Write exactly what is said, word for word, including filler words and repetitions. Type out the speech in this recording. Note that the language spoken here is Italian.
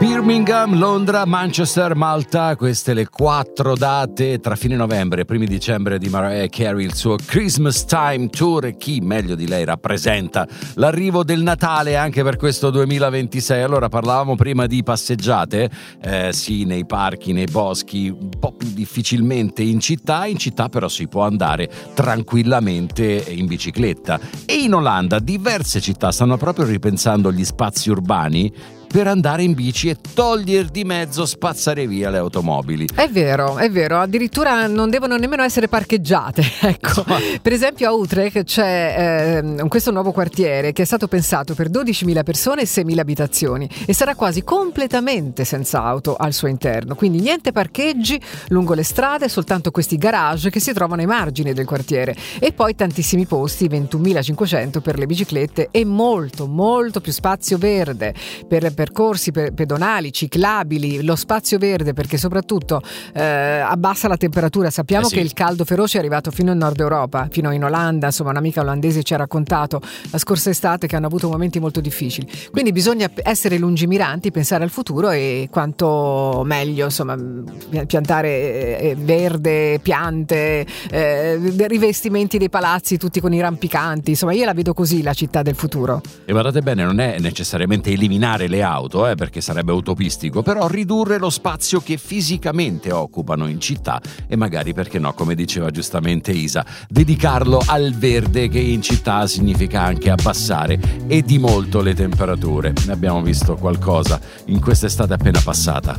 Birmingham, Londra, Manchester, Malta, queste le quattro date tra fine novembre e primi dicembre di Mariah Carey, il suo Christmas Time Tour, e chi meglio di lei rappresenta l'arrivo del Natale anche per questo duemilaventisei. Allora, parlavamo prima di passeggiate, eh, sì, nei parchi, nei boschi, un po' più difficilmente in città, in città però si può andare tranquillamente in bicicletta, e in Olanda diverse città stanno proprio ripensando gli spazi urbani per andare in bici e togliere di mezzo, spazzare via le automobili. È vero, è vero, addirittura non devono nemmeno essere parcheggiate, ecco. Per esempio a Utrecht c'è eh, questo nuovo quartiere che è stato pensato per dodicimila persone e seimila abitazioni e sarà quasi completamente senza auto al suo interno, quindi niente parcheggi lungo le strade, soltanto questi garage che si trovano ai margini del quartiere, e poi tantissimi posti, ventunomilacinquecento per le biciclette, e molto molto più spazio verde per percorsi pedonali, ciclabili, lo spazio verde, perché soprattutto eh, abbassa la temperatura. Sappiamo eh sì. che il caldo feroce è arrivato fino in Nord Europa, fino in Olanda, insomma un'amica olandese ci ha raccontato la scorsa estate che hanno avuto momenti molto difficili, quindi bisogna essere lungimiranti, pensare al futuro e quanto meglio, insomma, piantare verde, piante, eh, rivestimenti dei palazzi tutti con i rampicanti, insomma io la vedo così la città del futuro. E guardate bene, non è necessariamente eliminare le auto, eh, perché sarebbe utopistico, però ridurre lo spazio che fisicamente occupano in città e magari, perché no, come diceva giustamente Isa, dedicarlo al verde, che in città significa anche abbassare e di molto le temperature. Ne abbiamo visto qualcosa in quest'estate appena passata.